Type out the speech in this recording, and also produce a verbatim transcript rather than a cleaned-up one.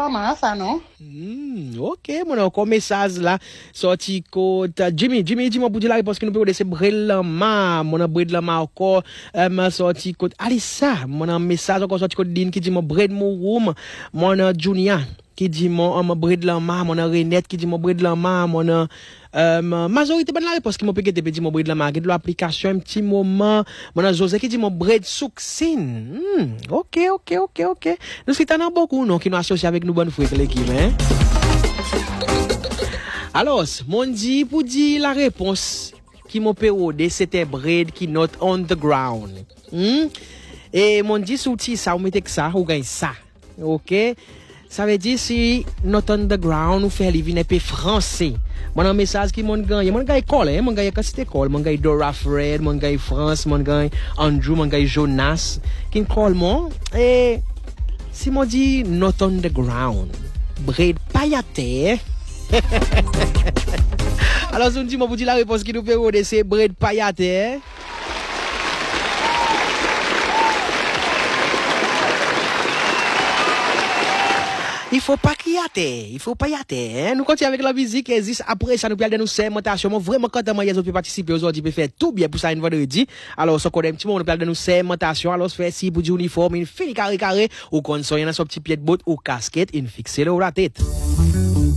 lama, ça, non? Hmm, ok, mon encore message là, sorti côte. Jimmy, Jimmy, dis-moi pour dire la réponse que nous pouvons laisser Bred Lama, mon Bred Lama encore, euh, sorti côte. Allez, ça, mon message encore sorti côte Din qui dit mon Bred Mouroum, mon Junior qui dit mon mon Bred Lama, mon Renette qui dit mon Bred Lama, mon euh majorité bonne la réponse qui m'a pété petit mon Bred Lama qui de l'application un petit moment, mon José qui dit mon Bred Succine. Hmm, ok, ok, ok, ok. Nous c'est en beaucoup non qui nous associent avec nous bonne frère l'équipe hein. Alors, mon dit pour dire la réponse qui m'a pérodé c'était Bred qui not on the ground. Hmm? Et mon dit souti ça ou mettez que ça ou gagne ça. OK? Ça veut dire si not on the ground ou fait livre n'est français. Mon un message qui mon gagne, mon gagne école, mon gagne quand école, mon gagne Dora Fred, mon gagne France, mon gagne Andrew, mon gagne Jonas qui call mon et si mon dit not on the ground. Bred payaté. Alors, si on dit, moi, vous dites la réponse qui nous fait rôder, c'est Bred payaté. Il faut pas qu'il y ait, il faut pas y ait, hein. Nous continuons avec la musique, existe. Après ça, nous parlons de nos segmentations. Moi, vraiment, quand on peut participer aujourd'hui, peut faire tout bien pour ça une vendredi. Alors, ça, qu'on a un petit moment, nous parlons de nos segmentations. Alors, fait si pour du uniforme, une fini carré carré, ou qu'on soit, il y a un petit pied de botte, ou casquette, une fixée là, ou la tête.